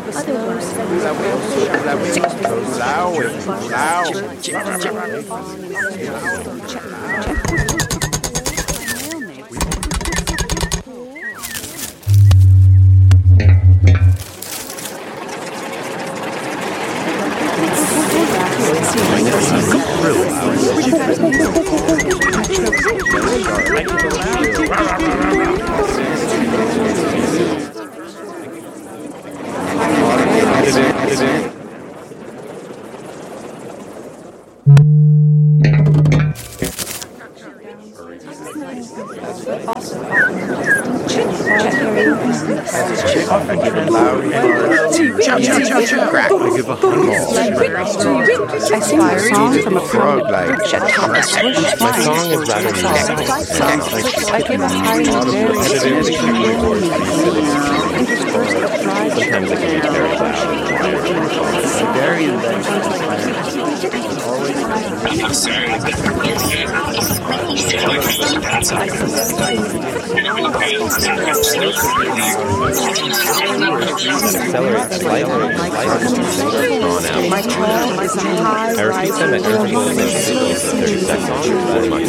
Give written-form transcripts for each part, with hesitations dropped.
Crack. I give a I sing a song from a frog like my song is rather I give a high Sometimes it can be very loud. it's very Accelerate slightly. My tone is a high I repeat them at intervals of 30 seconds very much.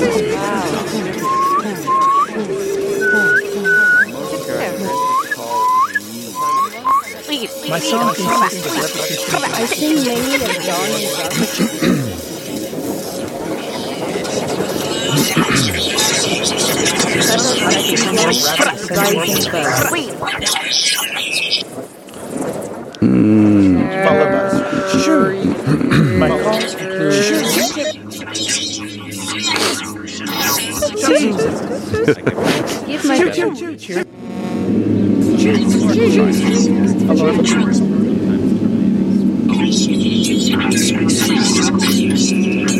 My song consists of repetition. I sing many of John and Followed by sure. My calls give my alarm.